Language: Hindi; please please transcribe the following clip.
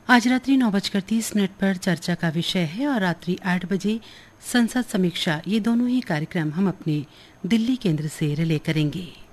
आज रात्रि 9:30 पर चर्चा का विषय है और रात्रि 8 बजे संसद समीक्षा। ये दोनों ही कार्यक्रम हम अपने दिल्ली केंद्र से रिले करेंगे।